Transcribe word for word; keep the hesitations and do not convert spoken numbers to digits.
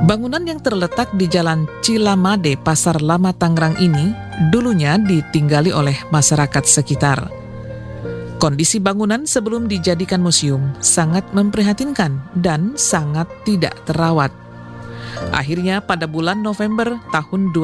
Bangunan yang terletak di Jalan Cilamade, Pasar Lama, Tangerang ini dulunya ditinggali oleh masyarakat sekitar. Kondisi bangunan sebelum dijadikan museum sangat memprihatinkan dan sangat tidak terawat. Akhirnya pada bulan November tahun